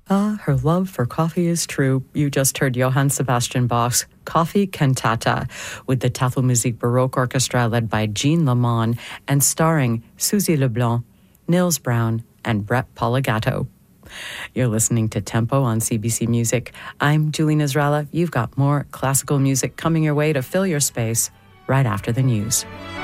Ah, her love for coffee is true. You just heard Johann Sebastian Bach's Coffee Cantata with the Tafelmusik Baroque Orchestra led by Jean Lamont and starring Susie Leblanc, Nils Brown, and Brett Poligato. You're listening to Tempo on CBC Music. I'm Julie Nazralla. You've got more classical music coming your way to fill your space right after the news.